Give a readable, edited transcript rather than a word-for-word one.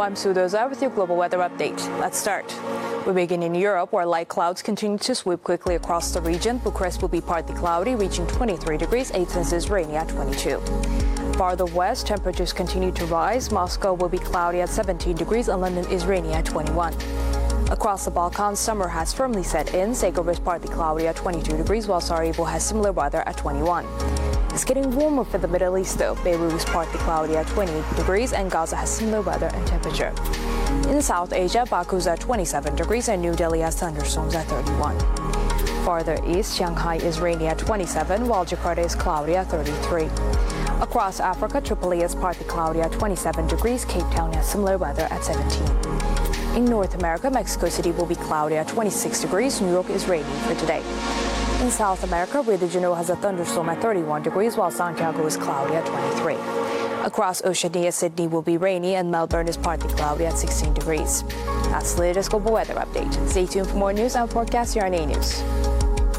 I'm Sue Doza with your global weather update. Let's start. We begin in Europe, where light clouds continue to sweep quickly across the region. Bucharest will be partly cloudy, reaching 23 degrees. Athens is rainy at 22. Farther west, temperatures continue to rise. Moscow will be cloudy at 17 degrees, and London is rainy at 21. Across the Balkans, summer has firmly set in. Zagreb is partly cloudy at 22 degrees, while Sarajevo has similar weather at 21. It's getting warmer for the Middle East, though. Beirut is partly cloudy at 28 degrees, and Gaza has similar weather and temperature. In South Asia, Baku's at 27 degrees, and New Delhi has thunderstorms at 31. Farther east, Shanghai is rainy at 27, while Jakarta is cloudy at 33. Across Africa, Tripoli is partly cloudy at 27 degrees. Cape Town has similar weather at 17. In North America, Mexico City will be cloudy at 26 degrees. New York is rainy for today. In South America, Rio de Janeiro has a thunderstorm at 31 degrees, while Santiago is cloudy at 23. Across Oceania, Sydney will be rainy, and Melbourne is partly cloudy at 16 degrees. That's the latest global weather update. Stay tuned for more news and forecasts here on A News.